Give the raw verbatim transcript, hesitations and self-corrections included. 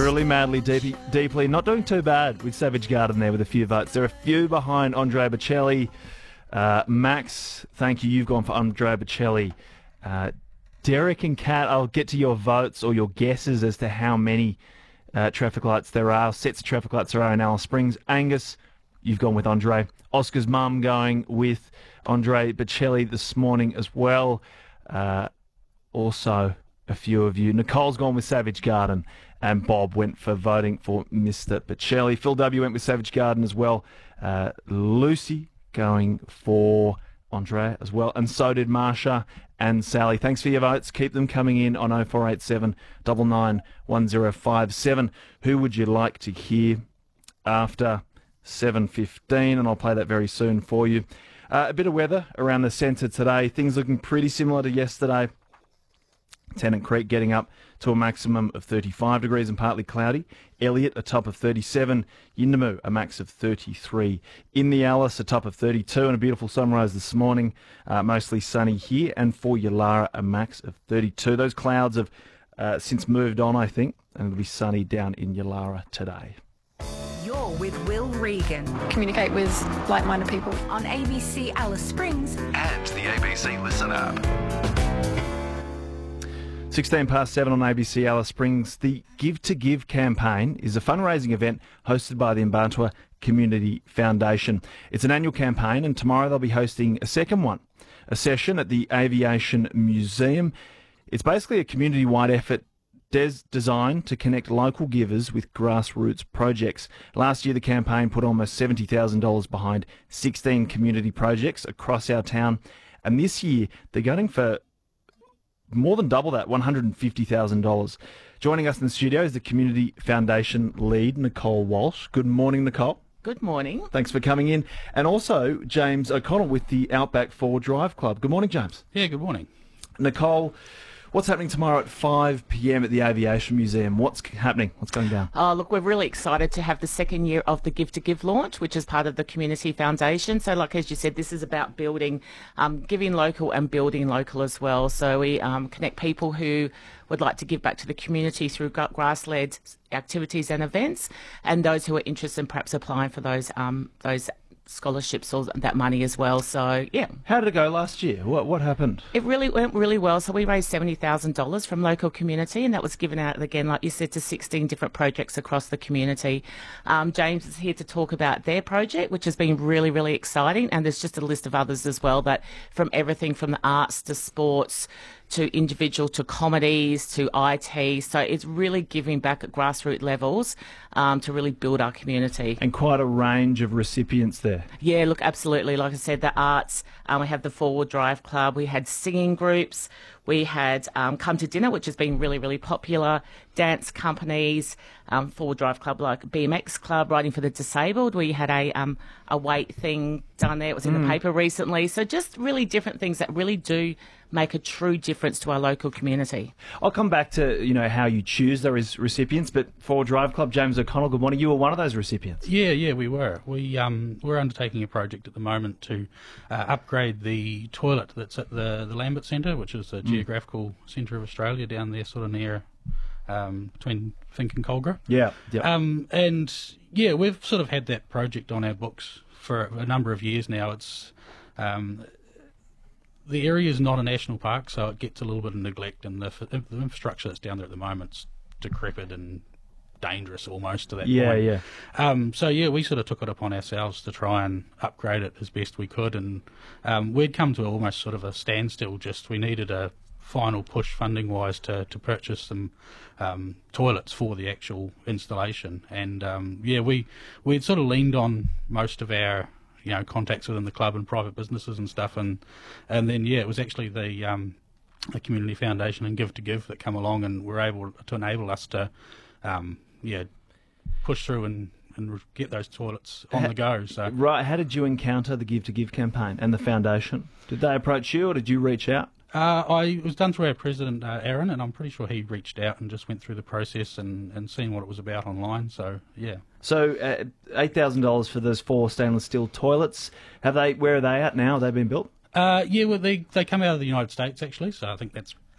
Truly, madly, deeply, deeply. Not doing too bad with Savage Garden there with a few votes. There are a few behind Andrea Bocelli. Uh, Max, thank you. You've gone for Andrea Bocelli. Uh, Derek and Kat, I'll get to your votes or your guesses as to how many uh, traffic lights there are, sets of traffic lights there are in Alice Springs. Angus, you've gone with Andre. Oscar's mum going with Andre Bocelli this morning as well. Uh, also, a few of you. Nicole's gone with Savage Garden, and Bob went for voting for Mister Bocelli. Phil W. went with Savage Garden as well. Uh, Lucy going for Andre as well, and so did Marsha and Sally. Thanks for your votes. Keep them coming in on oh four eight seven, nine nine, one oh five seven. Who would you like to hear after seven fifteen? And I'll play that very soon for you. Uh, a bit of weather around the centre today. Things looking pretty similar to yesterday. Tennant Creek getting up to a maximum of thirty-five degrees and partly cloudy. Elliot, a top of thirty-seven. Yunnamoo, a max of thirty-three. In the Alice, a top of thirty-two and a beautiful sunrise this morning. Uh, mostly sunny here. And for Yulara, a max of thirty-two. Those clouds have uh, since moved on, I think, and it'll be sunny down in Yulara today. You're with Will Regan Communicate with like-minded people. on A B C Alice Springs. And the A B C Listen app. sixteen past seven on A B C Alice Springs. The Give to Give campaign is a fundraising event hosted by the Mbantua Community Foundation. It's an annual campaign, and tomorrow they'll be hosting a second one, a session at the Aviation Museum. It's basically a community-wide effort des- designed to connect local givers with grassroots projects. Last year, the campaign put almost seventy thousand dollars behind sixteen community projects across our town, and this year they're going for more than double that, one hundred fifty thousand dollars. Joining us in the studio is the Community Foundation lead, Nicole Walsh. Good morning, Nicole. Good morning. Thanks for coming in. And also James O'Connell with the Outback Forward Drive Club. Good morning, James. Yeah, good morning. Nicole, what's happening tomorrow at five p.m. at the Aviation Museum? What's happening? What's going down? Uh, look, we're really excited to have the second year of the Give to Give launch, which is part of the Community Foundation. So, like as you said, this is about building, um, giving local and building local as well. So we um, connect people who would like to give back to the community through gra- grass-led activities and events, and those who are interested in perhaps applying for those um, those scholarships or that money as well. So, yeah. How did it go last year? What what happened? It really went really well. So we raised seventy thousand dollars from local community, and that was given out, again, like you said, to sixteen different projects across the community. Um, James is here to talk about their project, which has been really, really exciting, and there's just a list of others as well, that from everything from the arts to sports to individual to comedies to I T. So it's really giving back at grassroots levels um, to really build our community. And quite a range of recipients there. Yeah, look, absolutely. Like I said, the arts, um, we have the Forward Drive Club, we had singing groups, we had um, Come to Dinner, which has been really, really popular, dance companies, um, Forward Drive Club like B M X Club, Riding for the Disabled. We had a um, a weight thing done there. It was in Mm. the paper recently. So just really different things that really do make a true difference to our local community. I'll come back to, you know, how you choose those recipients, but Forward Drive Club, James O'Connell, good morning. You were one of those recipients. Yeah, yeah, we were. We um we're undertaking a project at the moment to uh, upgrade the toilet that's at the the Lambert Centre, which is the geographical centre of Australia down there, sort of near um between Fink and Colgra. Yeah. yeah. Um and yeah, we've sort of had that project on our books for a number of years now. It's um. The area is not a national park, so it gets a little bit of neglect, and the, f- the infrastructure that's down there at the moment's decrepit and dangerous almost to that yeah, point. yeah. Um, so yeah, we sort of took it upon ourselves to try and upgrade it as best we could, and um, we'd come to almost sort of a standstill. Just we needed a final push funding-wise to, to purchase some um, toilets for the actual installation, and um, yeah, we we'd sort of leaned on most of our you know contacts within the club and private businesses and stuff, and and then yeah, it was actually the um, the Community Foundation and Give to Give that come along and were able to enable us to um, yeah push through and, and get those toilets on Ha- the go. So Right. How did you encounter the Give to Give campaign and the foundation? Did they approach you, or did you reach out? Uh, I it was done through our president, uh, Aaron, and I'm pretty sure he reached out and just went through the process and, and seen what it was about online. So yeah. So uh, eight thousand dollars for those four stainless steel toilets. Have they? Where are they at now? Have they been built? Uh, yeah, well, they they come out of the United States actually, so I think that's